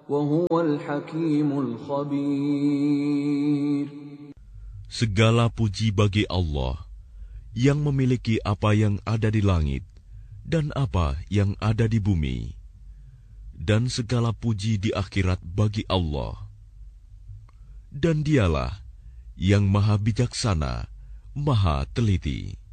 وهو الحكيم الخبير. Segala puji bagi Allah yang memiliki apa yang ada di langit dan apa yang ada di bumi, dan segala puji di akhirat bagi Allah. Dan Dialah yang Maha Bijaksana, Maha Teliti.